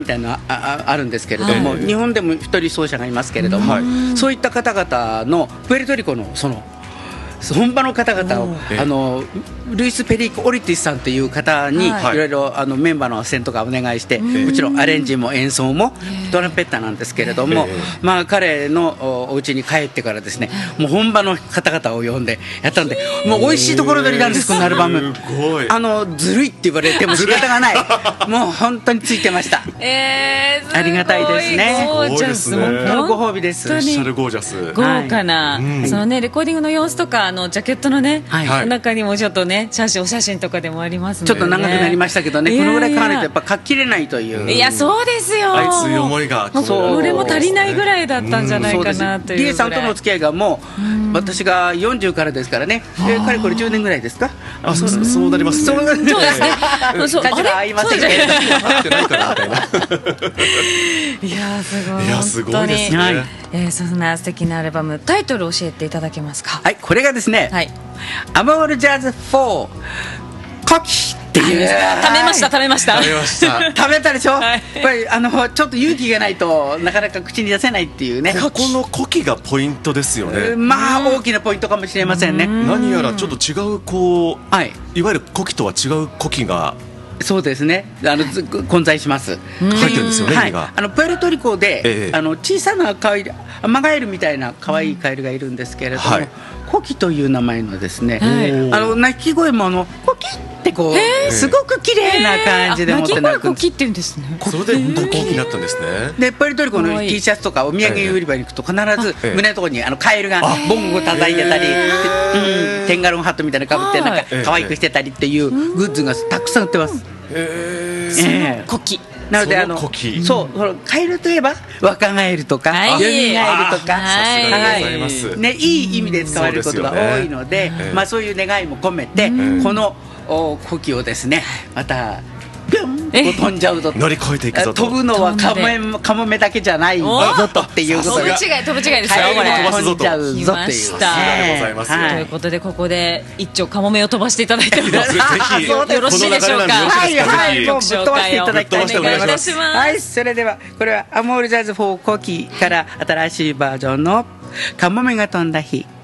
みたいなあるんですけれども、日本でも一人奏者がいますけれども、そういった方々のプエルトリコのその本場の方々をルイス・ペリーコ・オリティスさんという方にいろいろメンバーのアセンとかお願いして、もちろんアレンジも演奏もトランペッターなんですけれども、まあ彼のお家に帰ってからですね、もう本場の方々を呼んでやったんで、もう美味しいところ取りなんです、このアルバム。ずるいって言われても仕方がない、もう本当についてました。ありがたいですね。 ゴージャス、 ご褒美です。 ゴージャス、豪華なそのねレコーディングの様子とかジャケットのね中にもちょっとねお写真とかでもありますので、 ちょっと長くなりましたけどね、このぐらい買わないとやっぱ書ききれないという。 いやそうですよ、 熱い思いがこれも足りないぐらいだったんじゃないかなというぐらい。 リエさんとのお付き合いがもう私が40からですからね、かれこれ10年ぐらいですか。 そうなりますね。 そうですね。 価値は合いませんけれども、 合ってないかなみたいな。 いやすごい、 いやすごいですね。 そんな素敵なアルバム、タイトルを教えていただけますか。 はい、これがですね、アモールジャズ4コキっていう、 食べました食べたでしょ。やっぱりちょっと勇気がないとなかなか口に出せないっていうね。 ここのコキがポイントですよね。 まあ大きなポイントかもしれませんね。 何やらちょっと違ういわゆるコキとは違うコキが。 そうですね、混在します。 書いてるんですよね。 プエルトリコで小さなカエル、アマガエルみたいな可愛いカエルがいるんですけれども、コキという名前のですね、鳴き声もコキってこうすごく綺麗な感じで持って鳴く。 コキって言うんですね。 それでコキになったんですね。 でプエルトリコの T シャツとかお土産売り場に行くと必ず胸のところにカエルがボンゴ叩いてたり、テンガロンハットみたいなのかぶってなんか可愛くしてたりっていうグッズがたくさん売ってます。 コキなのでそうカエルといえば若ガエルとかヨミガエルとか、いい意味で使われることが多いので、そういう願いも込めてこのコキをですね、またピュンと飛んじゃうぞと、 乗り越えていくぞと、 飛ぶのはカモメだけじゃないぞとっていうことで、 飛ぶ違いですよ、これ飛んじゃうぞっていう。 ということでここで一丁カモメを飛ばしていただいてもよろしいでしょうか。 はいもうぶっ飛ばしていただきたいと思います。 はい、 それではこれはアモールジャズ4コキから新しいバージョンのカモメが飛んだ日。